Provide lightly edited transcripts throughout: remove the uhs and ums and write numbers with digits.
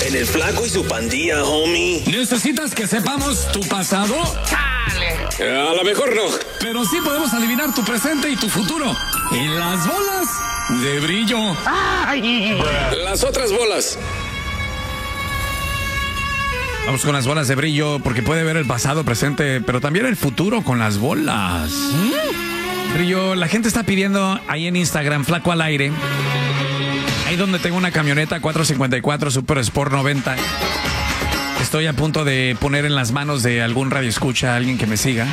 en el Flaco y su Pandilla, homie. ¿Necesitas que sepamos tu pasado? A lo mejor no. Pero sí podemos adivinar tu presente y tu futuro. En las bolas de brillo. Las otras bolas. Vamos con las bolas de brillo porque puede ver el pasado, presente, pero también el futuro con las bolas. Brillo, la gente está pidiendo ahí en Instagram, Flaco al aire. Ahí donde tengo una camioneta 454 Super Sport 90. Estoy a punto de poner en las manos de algún radioescucha, alguien que me siga.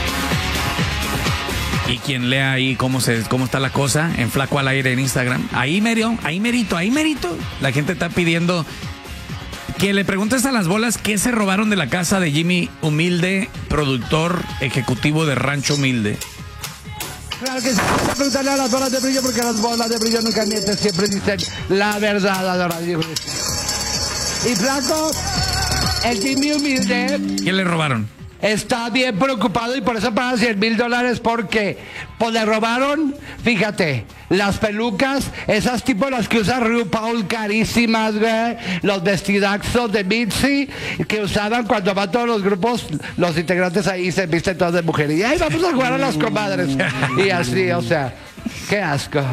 Y quien lea ahí cómo está la cosa en Flaco al aire en Instagram. Ahí merito. La gente está pidiendo que le preguntes a las bolas qué se robaron de la casa de Jimmy Humilde, productor ejecutivo de Rancho Humilde. Claro que sí, vamos a preguntarle a las bolas de brillo porque las bolas de brillo nunca mienten, siempre dicen la verdad, adoradísimo. Y Flaco, el Jimmy Humilde... ¿Qué le robaron? Está bien preocupado y por eso paga $100,000 porque pues le robaron, fíjate, las pelucas, esas tipo las que usa RuPaul, carísimas, güey, los vestidazos de Mitzi que usaban cuando van todos los grupos, los integrantes ahí se visten todas de mujer y ay, vamos a jugar a las comadres y así, o sea, qué asco.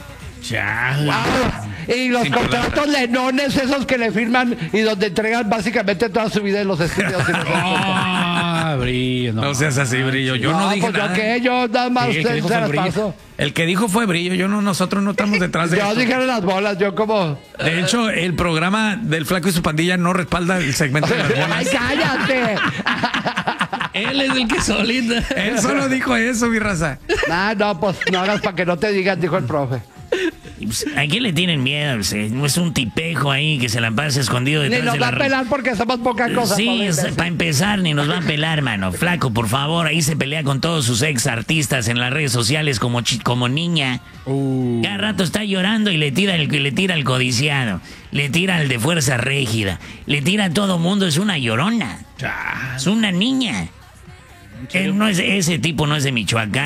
Y los contratos lenones esos que le firman y donde entregan básicamente toda su vida en los estudios. Brillo, no seas así, Brillo. Yo no dije pues nada. Yo nada más se las paso. El que dijo fue Brillo. Nosotros no estamos detrás de yo dije las bolas, yo como... De hecho, el programa del Flaco y su Pandilla no respalda el segmento de las bolas. ¡Ay, cállate! Él es el que solita. Él solo dijo eso, mi raza. No, pues no hagas para que no te digan, dijo el profe. ¿A quién le tienen miedo? No es un tipejo ahí que se la pasa escondido detrás ni nos de va a pelar porque somos poca cosa. Sí, para empezar, ni nos va a pelar, mano. Flaco, por favor, ahí se pelea con todos sus ex artistas en las redes sociales como niña. Cada rato está llorando y le tira al codiciado. Le tira al de Fuerza Régida. Le tira a todo mundo. Es una llorona. Es una niña. Ese tipo no es de Michoacán.